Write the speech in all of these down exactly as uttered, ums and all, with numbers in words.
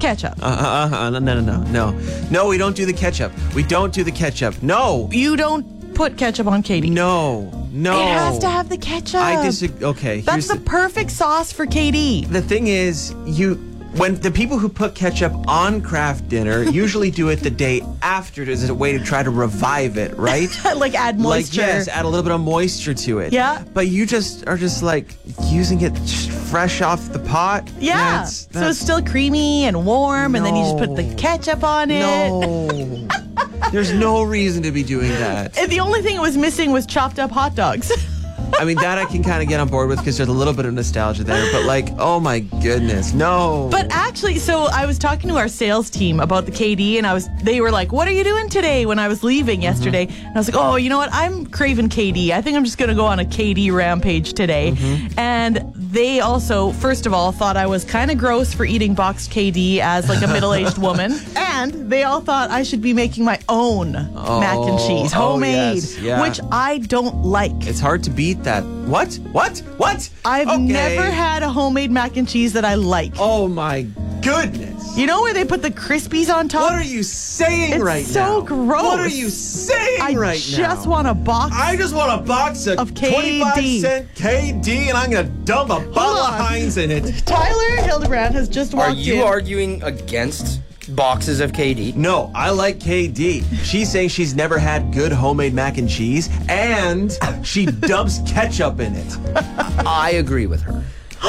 ketchup. Uh, uh, uh, no, no, no, no. No, we don't do the ketchup. We don't do the ketchup. No. You don't put ketchup on K D. No. No. It has to have the ketchup. I disagree. Okay. That's the, the perfect sauce for K D. The thing is, you... When the people who put ketchup on Kraft Dinner usually do it the day after as a way to try to revive it, right? Like add moisture. Like, yes, add a little bit of moisture to it. Yeah. But you just are just like using it fresh off the pot. Yeah. That's, that's, so it's still creamy and warm, no. and then you just put the ketchup on it. No. There's no reason to be doing that. And the only thing it was missing was chopped up hot dogs. I mean, that I can kind of get on board with because there's a little bit of nostalgia there. But like, oh my goodness, no. But actually, so I was talking to our sales team about the K D, and I was they were like, what are you doing today when I was leaving yesterday? Mm-hmm. And I was like, oh, you know what? I'm craving K D. I think I'm just going to go on a K D rampage today. Mm-hmm. And they also, first of all, thought I was kind of gross for eating boxed K D as like a middle-aged woman. And they all thought I should be making my own oh, mac and cheese, homemade, oh, yes, yeah. which I don't like. It's hard to beat that. What? What? What? I've okay. never had a homemade mac and cheese that I like. Oh my goodness. You know where they put the Crispies on top? What are you saying it's right so now? It's so gross. What are you saying I right now? I just want a box. I just want a box of, of K D. twenty-five cent K D, and I'm going to dump a bottle of Heinz in it. Tyler Hildebrand has just walked in. Are you in. arguing against boxes of K D? No, I like K D. She's saying she's never had good homemade mac and cheese, and she dumps ketchup in it. I agree with her.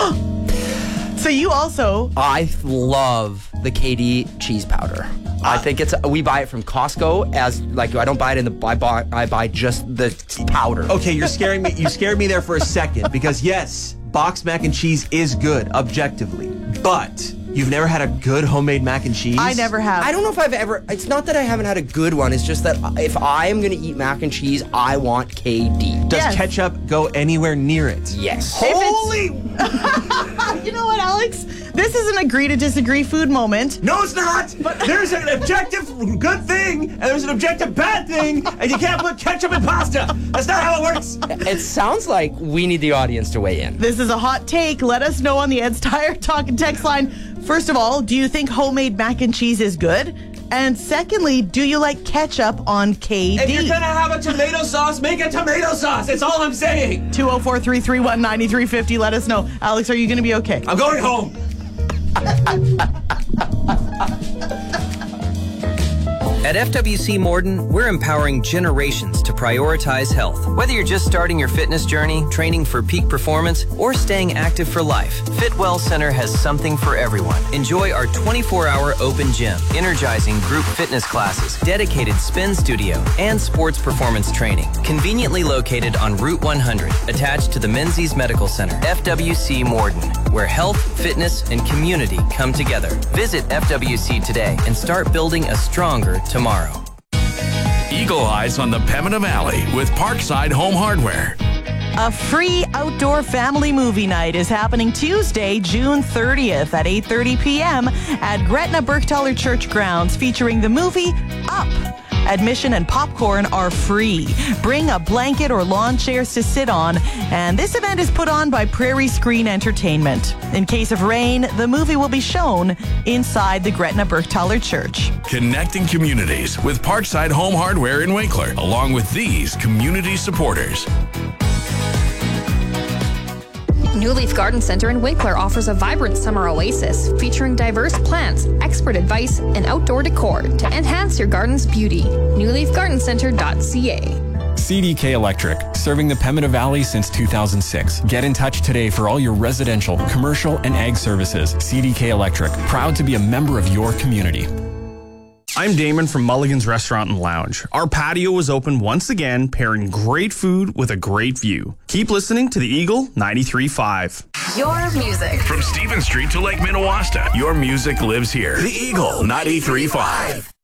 So you also... I love the K D cheese powder. Uh, I think it's... We buy it from Costco as... Like, I don't buy it in the... I buy, I buy just the powder. Okay, you're scaring me. You scared me there for a second, because yes, boxed mac and cheese is good, objectively. But... You've never had a good homemade mac and cheese? I never have. I don't know if I've ever... It's not that I haven't had a good one. It's just that if I am going to eat mac and cheese, I want K D. Does yes. ketchup go anywhere near it? Yes. Holy... You know what, Alex? This is an agree to disagree food moment. No, it's not. But there's an objective good thing, and there's an objective bad thing, and you can't put ketchup in pasta. That's not how it works. It sounds like we need the audience to weigh in. This is a hot take. Let us know on the Ed's Tire Talk and Text line. First of all, do you think homemade mac and cheese is good? And secondly, do you like ketchup on K D? If you're going to have a tomato sauce, make a tomato sauce. That's all I'm saying. two oh four, three three one, nine three five oh. Let us know. Alex, are you going to be okay? I'm going home. At F W C Morden, we're empowering generations to prioritize health. Whether you're just starting your fitness journey, training for peak performance, or staying active for life, FitWell Center has something for everyone. Enjoy our twenty-four hour open gym, energizing group fitness classes, dedicated spin studio, and sports performance training. Conveniently located on Route one hundred, attached to the Menzies Medical Center. F W C Morden, where health, fitness, and community come together. Visit F W C today and start building a stronger tomorrow. Eagle Eyes on the Pembina Valley with Parkside Home Hardware. A free outdoor family movie night is happening Tuesday, June thirtieth at eight thirty p.m. at Gretna Bergtaler Church grounds, featuring the movie Up. Admission and popcorn are free. Bring a blanket or lawn chairs to sit on. And this event is put on by Prairie Screen Entertainment. In case of rain, the movie will be shown inside the Gretna Bergtaler Church. Connecting communities with Parkside Home Hardware in Winkler, along with these community supporters. New Leaf Garden Center in Winkler offers a vibrant summer oasis featuring diverse plants, expert advice, and outdoor decor to enhance your garden's beauty. new leaf garden center dot c a. C D K Electric, serving the Pembina Valley since two thousand six. Get in touch today for all your residential, commercial, and ag services. C D K Electric, proud to be a member of your community. I'm Damon from Mulligan's Restaurant and Lounge. Our patio is open once again, pairing great food with a great view. Keep listening to the Eagle ninety-three point five. Your music. From Stephen Street to Lake Minnewaska, your music lives here. The Eagle ninety-three point five.